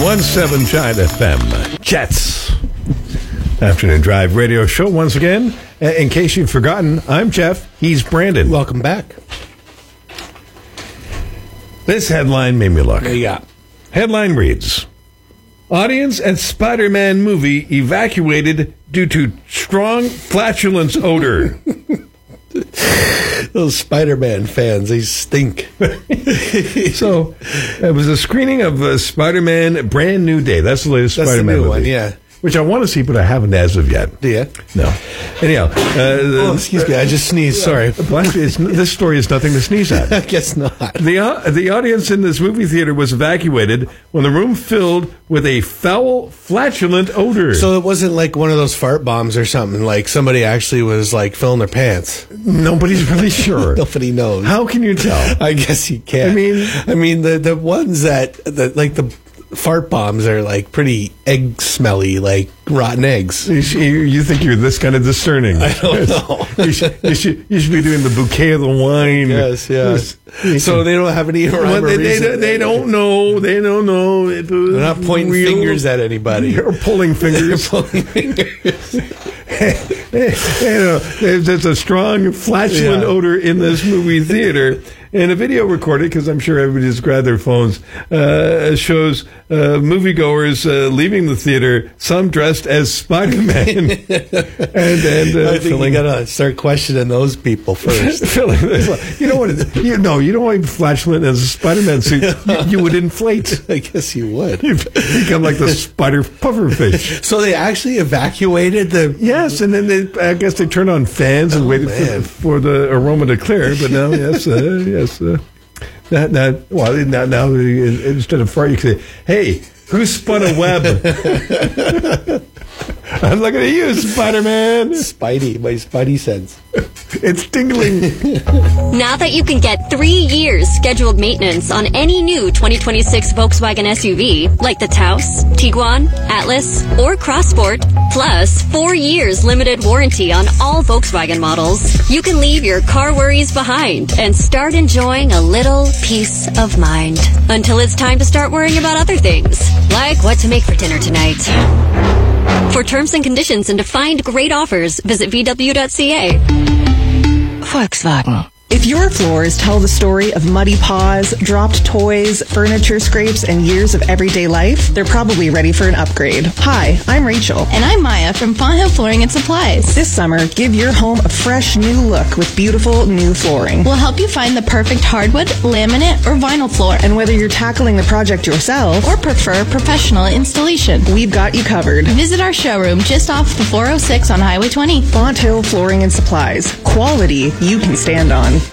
91.7 Giant FM. Jets. Afternoon Drive radio show once again. In case you've forgotten, I'm Jeff. He's Brandon. Welcome back. This headline made me look. What do you got? Headline reads, audience at Spider-Man movie evacuated due to strong flatulence odor. Those Spider-Man fans, they stink. So, it was a screening of Spider-Man Brand New Day. That's the latest Spider-Man the new movie. one, yeah. Which I want to see, but I haven't as of yet. Do you? No. Anyhow. Excuse me, I just sneezed, sorry. This story is nothing to sneeze at. I guess not. The audience in this movie theater was evacuated when the room filled with a foul, flatulent odor. So it wasn't like one of those fart bombs or something, like somebody actually was like filling their pants. Nobody's really sure. Nobody knows. How can you tell? I guess you can't. I mean the ones that, like the fart bombs are like pretty egg smelly, like rotten eggs. You think you're this kind of discerning? I don't know. you should be doing the bouquet of the wine. Yes, yes. So they don't have any rhyme or reason. They don't know. They don't know. They're not pointing fingers at anybody. Or pulling fingers. There's a strong flatulent odor in this movie theater. And a video recorded, because I'm sure everybody's grabbed their phones, shows moviegoers leaving the theater, some dressed as Spider-Man. and I think you got to start questioning those people first. You know what? You don't want to be flatulent as a Spider-Man suit. You would inflate. I guess you would. You become like the spider pufferfish. So they actually evacuated the... Yes, and then I guess they turned on fans and waited for the aroma to clear. But now, yes. Now, instead of fart, you can say, "Hey, who spun a web?" I'm looking at you, Spider-Man. My Spidey sense. It's tingling. Now that you can get 3 years scheduled maintenance on any new 2026 Volkswagen SUV, like the Taos, Tiguan, Atlas, or Crossport, plus 4 years limited warranty on all Volkswagen models, you can leave your car worries behind and start enjoying a little peace of mind. Until it's time to start worrying about other things, like what to make for dinner tonight. For terms and conditions and to find great offers, visit VW.ca. Volkswagen. If your floors tell the story of muddy paws, dropped toys, furniture scrapes, and years of everyday life, they're probably ready for an upgrade. Hi, I'm Rachel. And I'm Maya from Fonthill Flooring and Supplies. This summer, give your home a fresh new look with beautiful new flooring. We'll help you find the perfect hardwood, laminate, or vinyl floor. And whether you're tackling the project yourself or prefer professional installation, we've got you covered. Visit our showroom just off the 406 on Highway 20. Fonthill Flooring and Supplies. Quality you can stand on.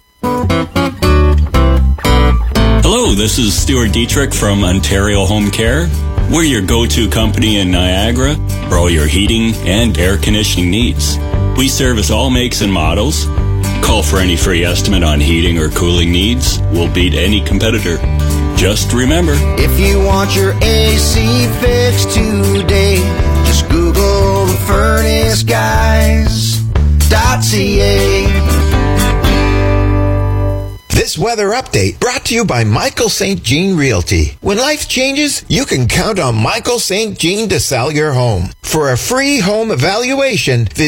Hello, this is Stuart Dietrich from Ontario Home Care. We're your go-to company in Niagara for all your heating and air conditioning needs. We service all makes and models. Call for any free estimate on heating or cooling needs. We'll beat any competitor. Just remember, if you want your AC fixed today, just Google the FurnaceGuys.ca. This weather update brought to you by Michael St. Jean Realty. When life changes, you can count on Michael St. Jean to sell your home. For a free home evaluation, visit